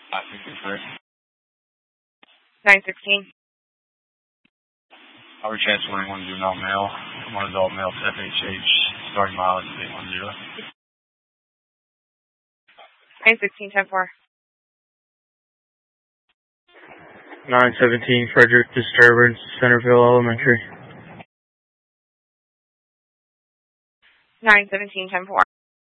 563. 916. I'll be transferring one juvenile male, one adult male to FHH, starting mileage is 810. 916, 10-4. 917, Frederick disturbance, Centerville Elementary. 917, 10-4.